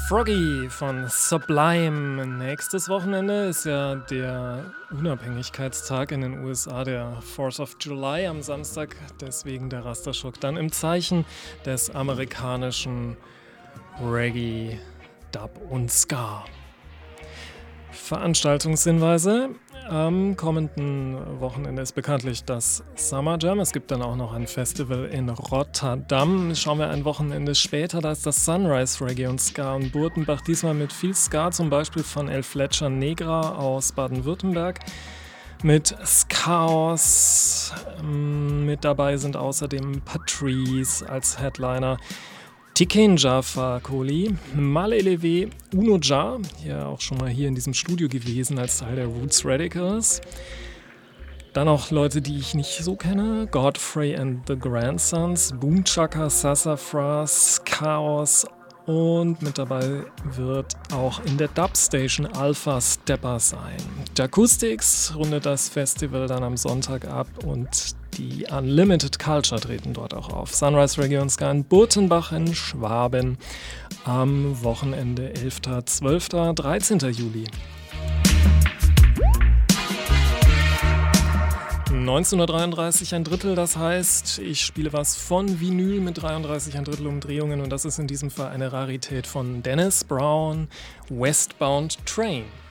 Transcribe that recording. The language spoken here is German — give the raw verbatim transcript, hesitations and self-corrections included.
Froggy von Sublime. Nächstes Wochenende ist ja der Unabhängigkeitstag in den U S A, der Fourth of July am Samstag. Deswegen der Rasterschock dann im Zeichen des amerikanischen Reggae, Dub und Ska. Veranstaltungshinweise. Am kommenden Wochenende ist bekanntlich das Summer Jam. Es gibt dann auch noch ein Festival in Rotterdam. Schauen wir ein Wochenende später, da ist das Sunrise Reggae und Ska in Burtenbach. Diesmal mit viel Ska, zum Beispiel von El Fletcher Negra aus Baden-Württemberg. Mit Skaos. Mit dabei sind außerdem Patrice als Headliner. Tiken Jaffa Koli, Malelewe, Uno Ja, ja auch schon mal hier in diesem Studio gewesen als Teil der Roots Radicals. Dann auch Leute, die ich nicht so kenne, Godfrey and the Grandsons, Boom Chaka, Sassafras, Chaos und mit dabei wird auch in der Dubstation Alpha Stepper sein. Jacoustics rundet das Festival dann am Sonntag ab und die Unlimited Culture treten dort auch auf. Sunrise Reggae und Ska in Burtenbach in Schwaben am Wochenende elfter, zwölfter, dreizehnter Juli. neunzehnhundertdreiunddreißig ein Drittel, das heißt, ich spiele was von Vinyl mit dreiunddreißig ein Drittel Umdrehungen und das ist in diesem Fall eine Rarität von Dennis Brown, Westbound Train.